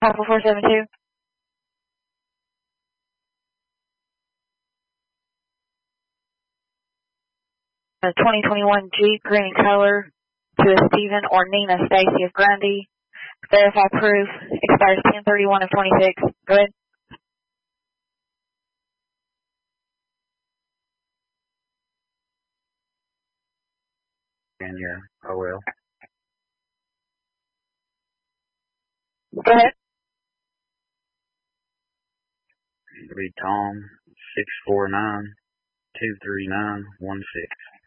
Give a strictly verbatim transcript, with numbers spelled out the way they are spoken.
Papa four seven two. A twenty twenty-one Jeep, green color, to a Stephen or Nina Stacy of Grundy. Verify proof. Expires ten thirty-one of twenty-six. Go ahead. And your O L. Go ahead. It'll be Tom six four nine two three nine one six.